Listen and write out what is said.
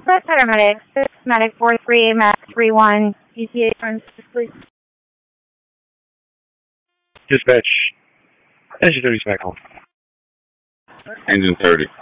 Paramedics, medic 43, Max 31, ETA friends, please. Dispatch, engine 30 back home. Engine 30.